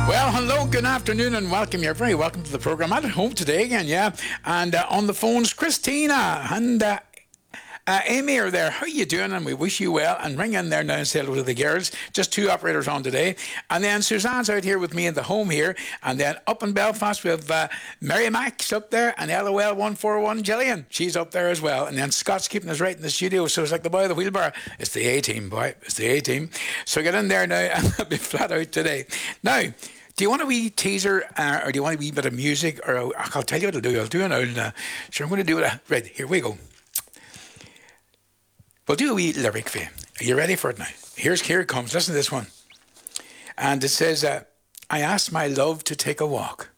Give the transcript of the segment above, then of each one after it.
Well, hello, good afternoon, and welcome. You're very welcome to the program. I'm at home today again, yeah. And on the phones, Christina and Amy are there. How are you doing? And we wish you well. And ring in there now and say hello to the girls. Just two operators on today. And then Suzanne's out here with me in the home here. And then up in Belfast, we have Mary Max up there and LOL 141 Gillian. She's up there as well. And then Scott's keeping us right in the studio. So it's like the boy of the wheelbarrow. It's the A-team, boy. It's the A-team. So get in there now and I'll be flat out today. Now, do you want a wee teaser or do you want a wee bit of music? Or I'll tell you what I'll do. I'll do an old... sure, I'm going to do it. Right, here we go. We'll do a wee lyric for you. Are you ready for it now? Here it comes. Listen to this one. And it says, I asked my love to take a walk.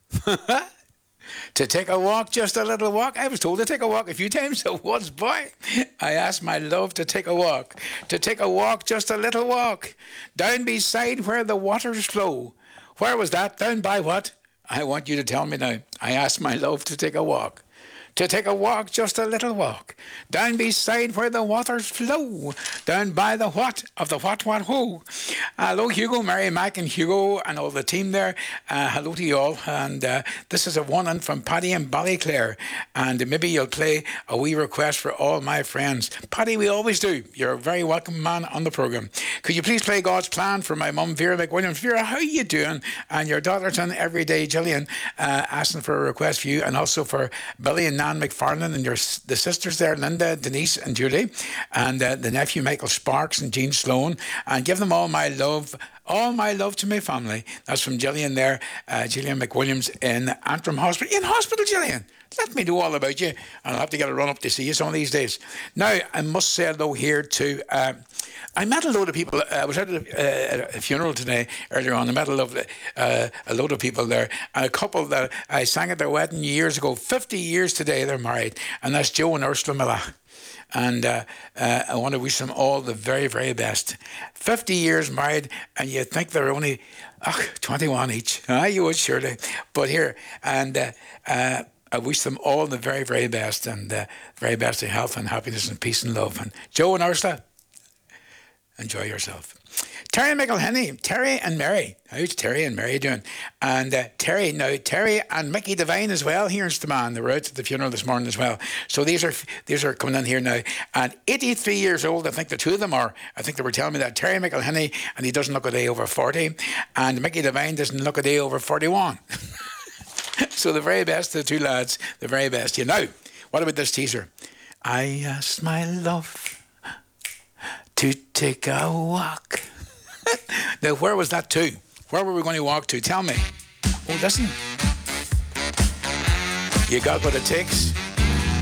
To take a walk, just a little walk. I was told to take a walk a few times, so once, boy. I asked my love to take a walk. To take a walk, just a little walk. Down beside where the waters flow. Where was that? Down by what? I want you to tell me now. I asked my love to take a walk. To take a walk, just a little walk. Down beside where the waters flow. Down by the what of the what, who. Hello, Hugo, Mary, Mac, and Hugo, and all the team there. Hello to you all. And this is a one-in from Paddy and Ballyclare. And maybe you'll play a wee request for all my friends. Paddy, we always do. You're a very welcome man on the programme. Could you please play God's Plan for my mum, Vera McWilliams? Vera, how are you doing? And your daughter's on Everyday Gillian asking for a request for you, and also for Billy and Nan McFarlane and the sisters there, Linda, Denise and Julie, and the nephew Michael Sparks and Jean Sloan, and give them all my love to my family. That's from Gillian there, Gillian McWilliams in Antrim Hospital. In hospital, Gillian. Let me know all about you, and I'll have to get a run up to see you some of these days. Now, I must say hello here to... I met a load of people. I was at a funeral today, earlier on. I met a load of people there. And a couple that I sang at their wedding years ago. 50 years today they're married. And that's Joe and Ursula Miller. And I want to wish them all the very, very best. 50 years married, and you think they're only 21 each. You would surely. But here, and... I wish them all the very, very best, and very best of health and happiness and peace and love. And Joe and Ursula, enjoy yourself. Terry McElhenney, Terry and Mary. How's Terry and Mary doing? And Terry and Mickey Devine as well here in Staman. They were out at the funeral this morning as well. So these are coming in here now. And 83 years old, I think the two of them are. I think they were telling me that. Terry McElhenney, and he doesn't look a day over 40. And Mickey Devine doesn't look a day over 41. So the very best of the two lads, the very best. You know, what about this teaser? I asked my love to take a walk. Now, where was that to? Where were we going to walk to? Tell me. Oh, listen. You got what it takes?